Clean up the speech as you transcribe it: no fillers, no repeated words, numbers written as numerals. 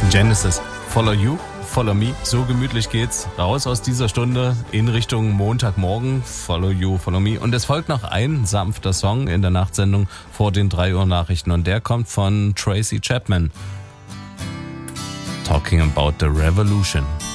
Genesis, Follow You, Follow Me, so gemütlich geht's raus aus dieser Stunde in Richtung Montagmorgen. Follow You, Follow Me. Und es folgt noch ein sanfter Song in der Nachtsendung vor den 3 Uhr Nachrichten und der kommt von Tracy Chapman. Talking about the Revolution.